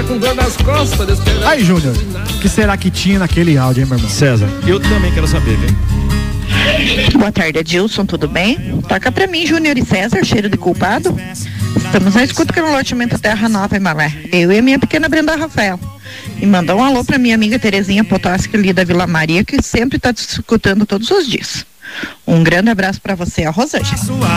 com dor nas costas. Aí, Júnior, o que será que tinha naquele áudio, hein, meu irmão? César, eu também quero saber, viu? Boa tarde, Adilson, tudo bem? Toca pra mim, Júnior e César, cheiro de culpado. Estamos na escuta que no loteamento Terra Nova em Malé. Eu e a minha pequena Brenda Rafael. E mandar um alô pra minha amiga Terezinha Potosky ali da Vila Maria, que sempre tá te escutando todos os dias. Um grande abraço pra você, a Rosângela.